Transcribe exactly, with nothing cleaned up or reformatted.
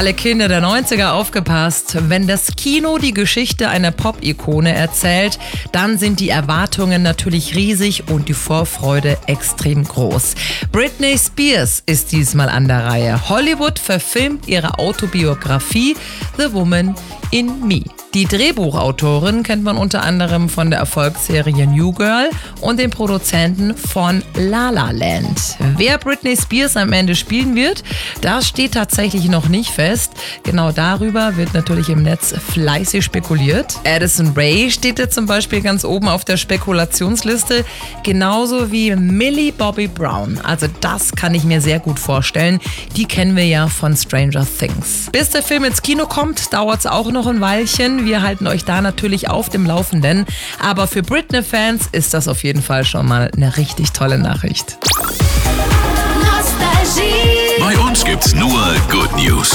Alle Kinder der neunziger aufgepasst. Wenn das Kino die Geschichte einer Pop-Ikone erzählt, dann sind die Erwartungen natürlich riesig und die Vorfreude extrem groß. Britney Spears ist diesmal an der Reihe. Hollywood verfilmt ihre Autobiografie The Woman in Me. Die Drehbuchautorin kennt man unter anderem von der Erfolgsserie New Girl und den Produzenten von La La Land. Wer Britney Spears am Ende spielen wird, das steht tatsächlich noch nicht fest. Genau darüber wird natürlich im Netz fleißig spekuliert. Addison Rae steht jetzt zum Beispiel ganz oben auf der Spekulationsliste, genauso wie Millie Bobby Brown. Also das kann ich mir sehr gut vorstellen. Die kennen wir ja von Stranger Things. Bis der Film ins Kino kommt, dauert es auch noch ein Weilchen. Wir halten euch da natürlich auf dem Laufenden. Aber für Britney-Fans ist das auf jeden Fall schon mal eine richtig tolle Nachricht. Bei uns gibt's nur Good News.